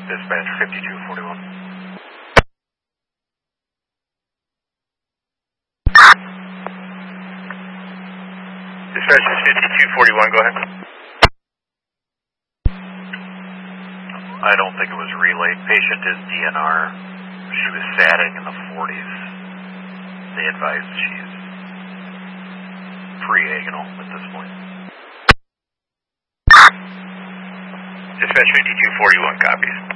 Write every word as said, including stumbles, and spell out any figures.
Dispatch fifty-two forty-one. Dispatch is fifty-two forty-one, go ahead. I don't think it was relayed. Patient is D N R. She was satting in the forties. They advised she's pre-agonal at this point. Dispatch fifty-two forty-one copies.